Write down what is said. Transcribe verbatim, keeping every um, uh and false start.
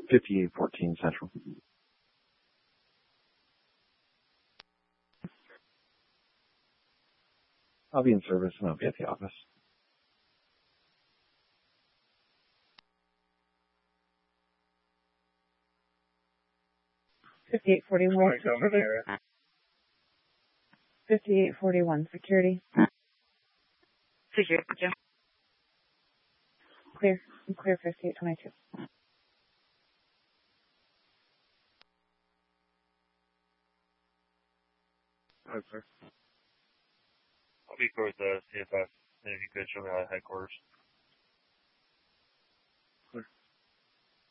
fifty-eight fourteen Central. I'll be in service and I'll be at the office. fifty-eight forty-one. fifty-eight forty-one, security. Security, Jim. Clear. I'm clear fifty-eight twenty-two. Hi, sir. I'll be towards the C F S, and if you could show me out of headquarters.